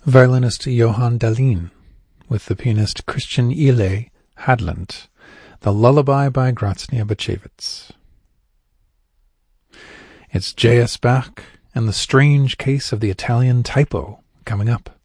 violinist Johan Dahlin, with the pianist Christian Ile Hadland, The Lullaby by Graznia Bachevitz. It's J.S. Bach and The Strange Case of the Italian Typo coming up.